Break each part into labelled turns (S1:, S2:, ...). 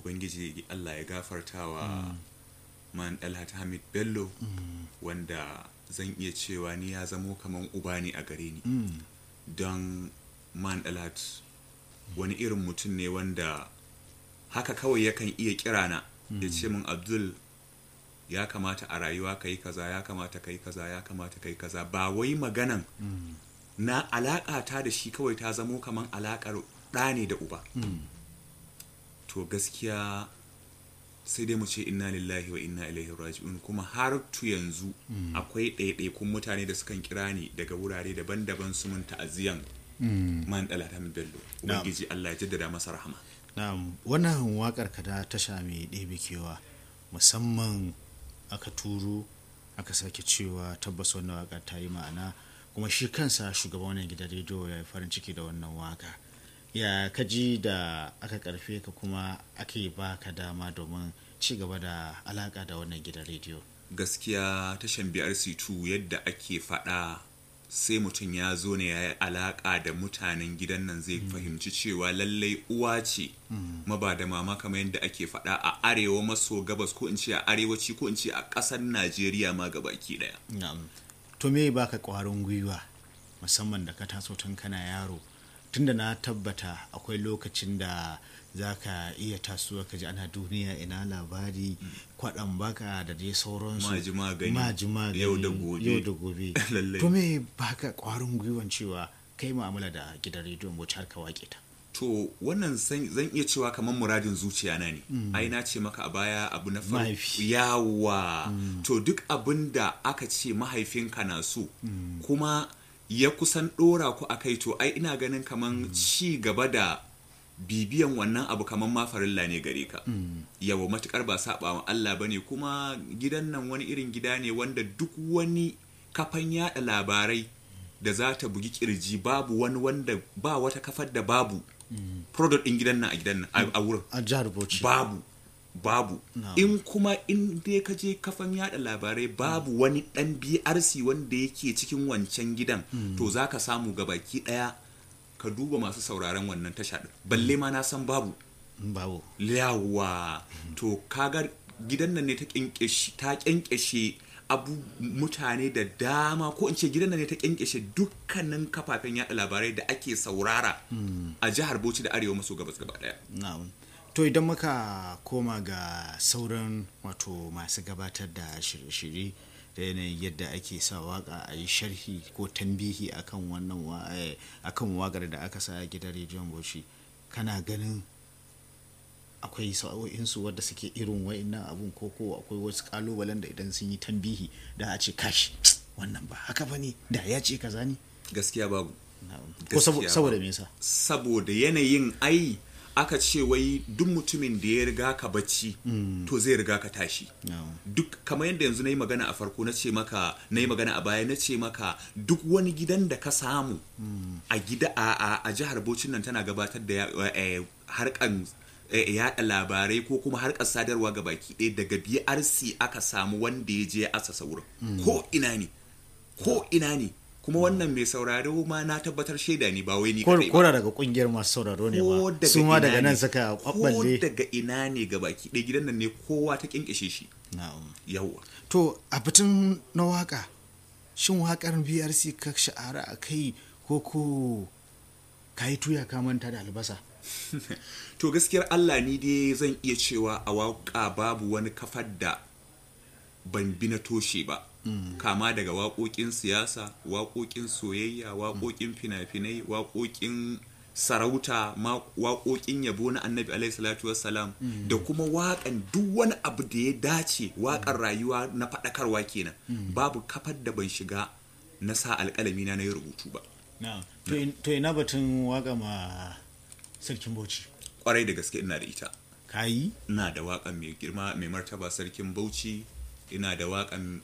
S1: ubangiji Allah ya gafartawa man Dalhat Hamid Bello wanda zan iya cewa ni ya zamo kaman uba ne a gare ni don man Dalhat wani irin mutum ne wanda haka kawai yakan iya kirana ya ce min Abdul ya kamata a rayuwa ka yi kaza, ya kamata ka yi kaza, ya kamata ka yi kaza, ba wai maganan na alaƙa ta da shi kawai ta zamo kaman alaƙar ɗa ne da uba. To gaskiya sai dai mu ce inna lillahi wa inna ilaihi raji'un, kuma har tu yanzu akwai ɗaiɗaikun mutane da sukan kira ni daga wurare daban-daban su mun ta'aziyan man Dalhat Hamid Bello. Ubangiji Allah ya jaddada masa rahama.
S2: Na'am, wannan waƙar ka da tasha mai ɗebe kewa musamman aka turo aka sake cewa tabbas wannan waƙar ta yi ma'ana, kuma shi kansa shugaban wannan gidan rediyo ya yi farin ciki da wannan waƙa. Ya kaji da aka karfe ka kuma ake ba ka dama domin ci gaba da alaƙa da wannan gidan rediyo?
S1: Gaskiya tashan BRC2 yadda ake faɗa sai mutum ya zo ne ya yi alaƙa da mutanen gidan nan zai fahimci cewa lallai uwa ce maba da mama, kamar yadda ake faɗa a arewa maso gabas, ko in ce a arewaci, ko in ce a ƙasar Najeriya ma gabaki ɗaya.
S2: To me baka ƙwarin gwiwa musamman da ka taso tun kana yaro, tunda na tabbata akwai lokacin da za ka iya tasowa ka ji ana duniya ina labari kwaɗan baka da dai sauransu,
S1: maji magani yau da gobe.
S2: To me baka ƙwarin gwiwan cewa kai mu'amala da gidan rediyon wacce har ka waƙe ta?
S1: To wannan zan iya cewa kamar muradin zuciya na ne. Ai na ce maka a baya abu na farko yawa. To duk abin da aka ce mahaifinka na so kuma ya kusan ɗora ku a kai, to ai ina ganin kaman ci gaba da bibiyan wannan abu kaman ma farilla ne gare ka. Yawa matukar ba saba wa Allah bane, kuma gidan nan wani irin gida ne wanda duk wani kafan yada labarai da za ta bugi kirji babu wani wanda ba wata kafar da babu product din gidan nan a wurin
S2: a jihar Bauchi
S1: babu in kuma in dai ka je kafan yada labarai babu wani dan BRC wanda yake cikin wancan gidan to zaka samu gabaki daya ka duba masu sauraron wannan tasha din, balle ma na san babu yawa. To kaga gidan nan ne ta kyankyashe abu mutane da dama, ko in ce gidan nan ne ta kyankyashe dukkanin kafafen yada labarai da ake saurara a jihar Bauchi da arewa maso gabas gaba daya.
S2: To idan muka koma ga sauran wato masu gabatar da shirye-shirye da yanayin yadda ake sa waka a yi sharhi ko tambihi akan wannan akan wakar da aka sa a gidan rediyon Bauchi, kana ganin akwai sa'o'insu wadda suke irin wa'innan abun, ko akwai wasu kalubalen da idan sun yi tambihi da a ce kashi wannan ba haka bane da ya ce kaza ne?
S1: Gaskiya babu.
S2: Ko saboda me yasa?
S1: Saboda yanayin ai aka ce wai duk mutumin da ya riga ka bacci to zai riga ka tashi. Duk kamar yadda yanzu na yi magana a farko, na yi magana a baya, na ce maka duk wani gidan da ka samu a jihar Bauchi nan tana gabatar da harkan yaɗa labarai ko kuma harkar sadarwa ga baki ɗaya, daga BRC aka samu wanda ya je asasa wurin. Ko ina ne kuma wannan mai sauraro ma na tabbatar shaida ne, ba wai ni kadai ba.
S2: Ko daga kungiyar masu sauraro ne ba, su ma daga nan suka kwabballe.
S1: Ko daga ina ne ga baki ɗaya gidan nan ne kowa ta kinkishe shi. Yawwa. To
S2: a batun na waka, shin wakar BRC ka sha'ara a kai ko ka yi tuya ka manta da albasa?
S1: To gaskiyar Allah ni dai zan iya cewa a waka babu wani kafar da ban bi na toshe ba. Kama daga waƙoƙin siyasa, waƙoƙin soyayya, waƙoƙin fina-finai, waƙoƙin sarauta, waƙoƙin yabo na Annabi alaihi salatu wassalam, da kuma waƙan duk wani abu da ya dace, waƙar rayuwa na faɗakarwa kenan. Babu kafar da ban shiga na sa alƙalami na yi rubutu ba.
S2: To ina batun waƙa ma Sarkin Bauchi?
S1: Ƙwarai da gaske ina da ita.
S2: Kayi?
S1: Ina da waƙa mai girma mai martaba Sarkin Bauchi, ina da waƙan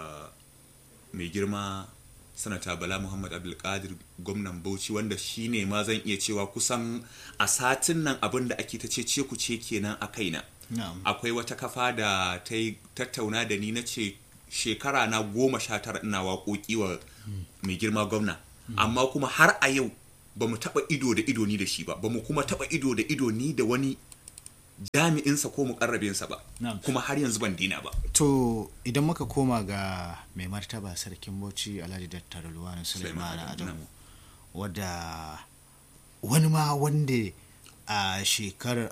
S1: mai girma Sanata Bala Muhammad Abdulkadir gwamnan Bauchi, wanda shi ne ma zan iya cewa kusan a satin nan abin da ake ta ce ku ce kenan a kaina. Akwai wata kafa da ta yi tattauna da ni, na ce shekara na 19 ina waƙoƙi wa mai girma gwamna, amma kuma har a yau ba mu taɓa ido da ido ni da shi ba mu kuma taɓa ido da ido ni da wani jami'insa ko mukarrabinsa ba kuma har yanzu ban dina ba.
S2: To idan muka koma ga mai martaba sarkin Bauchi Alhaji Dattar Luwani Suleiman Adamu, wadda wani ma wanda a shekarar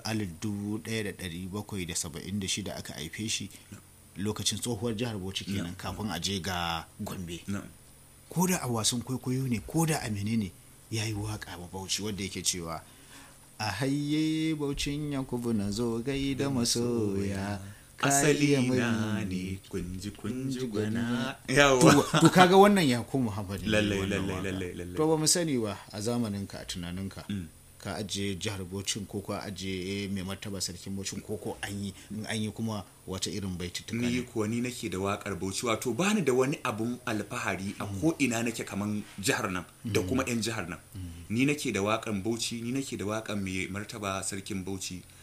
S2: 1776 aka haife shi lokacin tsohuwar jihar Bauchi kenan kafin a je ga Gombe, ko da a wasan kwaikwayo ne ko da a menene ya yi waka wa Bauchi wadda yake cewa a hayye Baucin Yakubu na zo gai da masoya
S1: asali na ne kunji gwana yawa.
S2: To kaga wannan Yakubu Muhammad
S1: lallai
S2: to ba mu sani ba a zamaninka a tunaninka ka ajiye jihar Bauchi ko ka ajiye mai martaba sarkin Bauchi ko an yi kuma wata irin baitutuka
S1: ni kuwa ni nake da wakar Bauchi, wato bani da wani abun alfahari a ko ina nake kaman jihar nan da kuma yan jihar nan. Ni nake da wakan Bauchi, ni nake da wakan mai martaba sarkin Bauchi